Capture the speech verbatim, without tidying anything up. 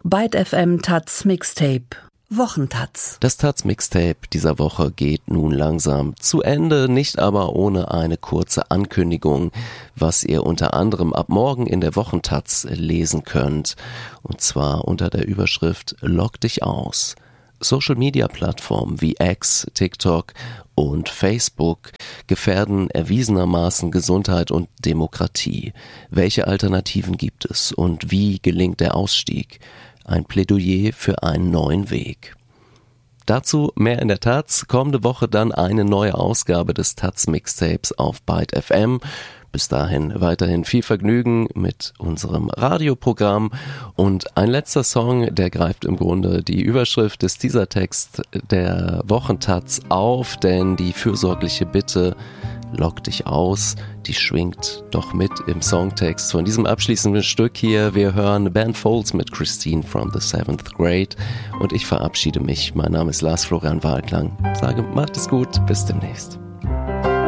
Byte F M Taz Mixtape Wochentaz. Das Taz-Mixtape dieser Woche geht nun langsam zu Ende, nicht aber ohne eine kurze Ankündigung, was ihr unter anderem ab morgen in der Wochentaz lesen könnt. Und zwar unter der Überschrift Log dich aus. Social-Media-Plattformen wie X, TikTok und Facebook gefährden erwiesenermaßen Gesundheit und Demokratie. Welche Alternativen gibt es und wie gelingt der Ausstieg? Ein Plädoyer für einen neuen Weg. Dazu mehr in der Taz. Kommende Woche dann eine neue Ausgabe des Taz-Mixtapes auf Byte F M. Bis dahin weiterhin viel Vergnügen mit unserem Radioprogramm. Und ein letzter Song, der greift im Grunde die Überschrift des Teasertext der Wochentaz auf, denn die fürsorgliche Bitte, log dich aus, die schwingt doch mit im Songtext von diesem abschließenden Stück hier. Wir hören Ben Folds mit Christine from the seventh grade und ich verabschiede mich. Mein Name ist Lars Florian Wahlklang. Sage, macht es gut, bis demnächst.